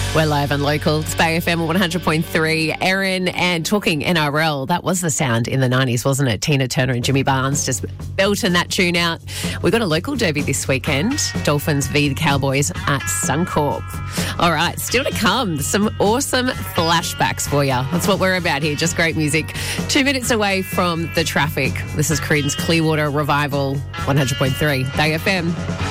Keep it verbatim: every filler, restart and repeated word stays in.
We're live and local. It's Bay F M one hundred point three. Erin and talking N R L. That was the sound in the nineties, wasn't it? Tina Turner and Jimmy Barnes just belting that tune out. We've got a local derby this weekend. Dolphins v the Cowboys at Suncorp. All right, still to come. Some awesome flashbacks for you. That's what we're about here. Just great music. Two minutes away from the traffic. This is Creedence Clearwater Revival, one hundred point three Bay F M.